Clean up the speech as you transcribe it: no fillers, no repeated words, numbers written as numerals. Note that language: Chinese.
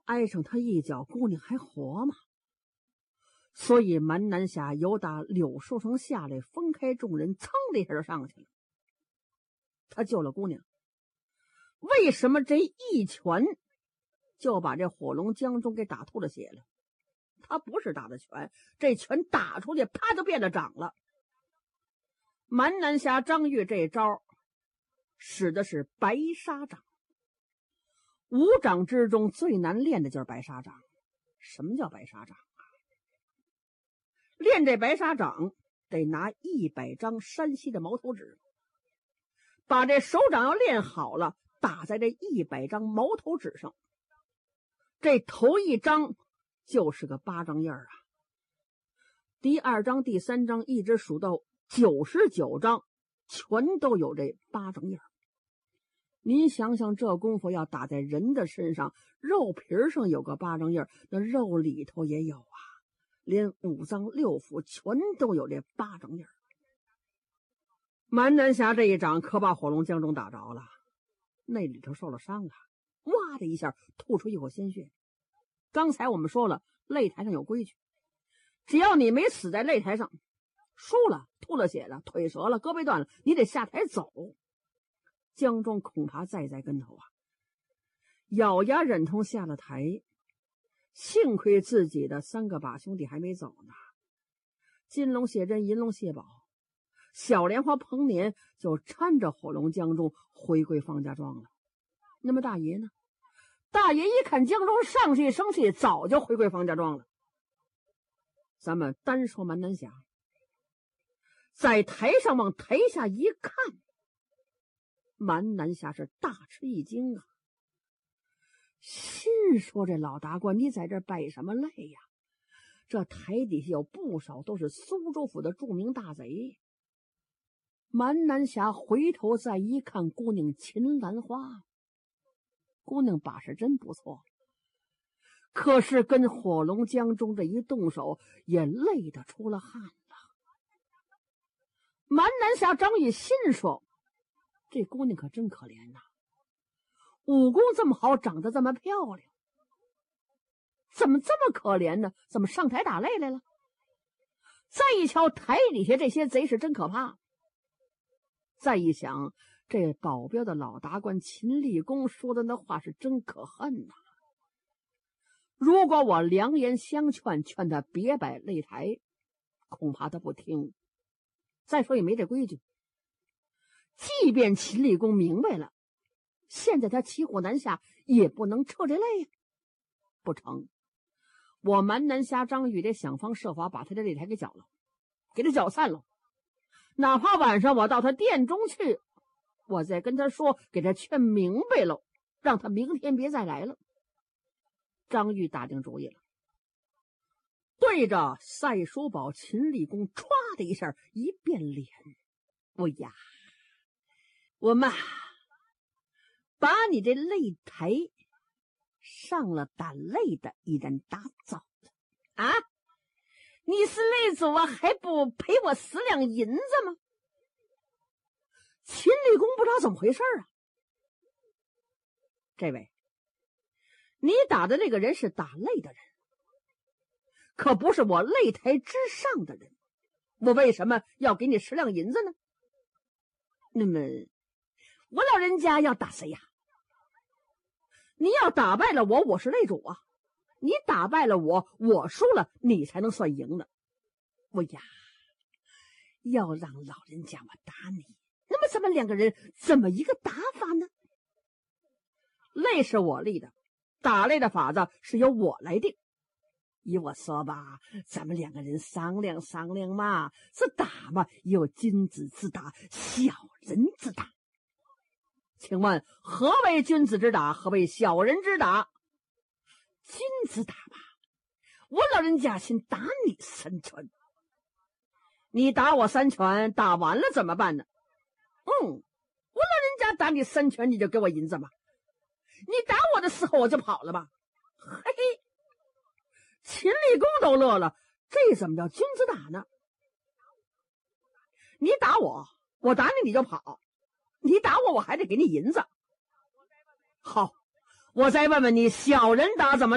挨上他一脚，姑娘还活吗？所以蛮南侠由打柳树上下来，分开众人，噌的一下就上去了。他救了姑娘，为什么这一拳就把这火龙江中给打吐了血了？他不是打的拳，这拳打出去，啪就变了掌了。蛮南侠张玉这招使的是白沙掌，5掌之中最难练的就是白沙掌。什么叫白沙掌啊？练这白沙掌得拿100张山西的毛头纸，把这手掌要练好了，打在这100张毛头纸上，这头一张就是个8张印啊。第2张、第3张一直数到99张，全都有这8张印。您想想，这功夫要打在人的身上，肉皮上有个8张印，那肉里头也有啊，连5脏6腑全都有这8张印。蛮南侠这一掌可把火龙江中打着了，那里头受了伤了，哇的一下吐出一口鲜血。刚才我们说了，擂台上有规矩，只要你没死在擂台上，输了吐了血了，腿折了，胳膊断了，你得下台走。江中恐怕再栽跟头啊，咬牙忍痛下了台。幸亏自己的3个把兄弟还没走呢，金龙谢珍、银龙谢宝、小莲花彭年就搀着火龙江中回归方家庄了。那么大爷呢？大爷一看江中上气生气，早就回归方家庄了。咱们单说蛮南侠，在台上往台下一看，蛮南侠是大吃一惊啊，心说这老达官，你在这摆什么擂呀？这台底下有不少都是苏州府的著名大贼。蛮南侠回头再一看，姑娘秦兰花，姑娘把式真不错，可是跟火龙江中这一动手，也累得出了汗了。蛮南侠张玉心说，这姑娘可真可怜呐，武功这么好，长得这么漂亮，怎么这么可怜呢？怎么上台打擂来了？再一瞧台底下这些贼是真可怕。再一想，这保镖的老达官秦立功说的那话是真可恨呐。如果我良言相劝，劝他别摆擂台，恐怕他不听。再说也没这规矩，即便秦立功明白了，现在他骑虎难下，也不能撤这擂呀。不成，我蛮南侠张玉得想方设法把他的擂台给搅了，给他搅散了。哪怕晚上我到他店中去，我再跟他说，给他劝明白了，让他明天别再来了。张玉打定主意了，对着赛叔宝秦立功唰的一下一变脸，哎呀，我们把你这擂台上了打擂的一人打走了啊！你是擂主啊，还不赔我10两银子吗？秦立功不知道怎么回事啊。这位，你打的那个人是打擂的人，可不是我擂台之上的人，我为什么要给你10两银子呢？那么我老人家要打谁呀？你要打败了我，我是擂主啊，你打败了我，我输了，你才能算赢呢。哎呀，要让老人家我打你，那么咱们2个人怎么一个打法呢？擂是我立的，打擂的法子是由我来定。依我说吧，咱们2个人商量商量嘛，这打嘛有君子之打，小人之打。请问何为君子之打，何为小人之打？君子打吧，我老人家先打你3拳，你打我3拳，打完了怎么办呢？我老人家打你3拳，你就给我银子吧。你打我的时候我就跑了吧。嘿嘿，秦立功都乐了，这怎么叫君子打呢？你打我，我打你你就跑，你打我我还得给你银子。好，我再问问你，小人打怎么